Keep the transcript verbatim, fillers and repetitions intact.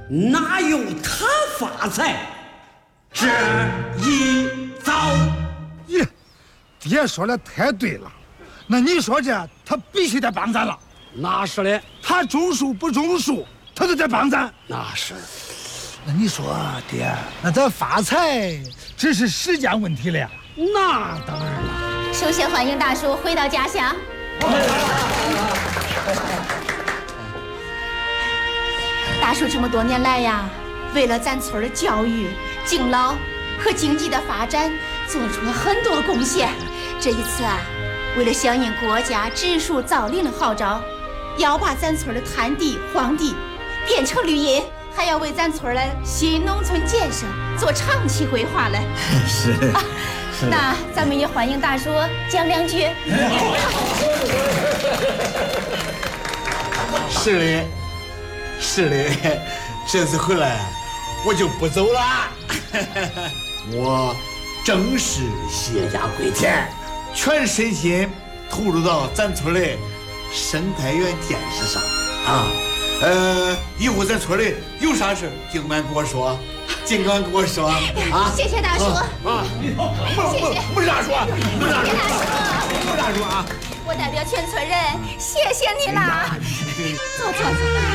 哪有他发财这一遭？ 咦，爹说的太对了。那你说这，他必须得帮咱了。 那是的， 他种树不种树，他都得帮咱。 那是。 那你说，爹，那咱发财只是时间问题了呀？ 那当然了。 首先欢迎大叔回到家乡。大叔这么多年来呀，为了咱村的教育、敬老和经济的发展，做出了很多贡献。这一次啊，为了响应国家植树造林的号召，要把咱村的滩地、荒地变成绿荫，还要为咱村的新农村建设做长期规划嘞。 是。 啊那咱们也欢迎大叔讲两句。 是的，是的，这次回来我就不走了，我正式卸甲归田，全身心投入到咱村的生态园建设上啊。呃，以后咱村里有啥事尽管跟我说。尽管跟我说啊！ 谢谢大叔啊！ 不不不是大叔，不是大叔，不是大叔啊！ 我代表全村人谢谢你啦！坐坐坐。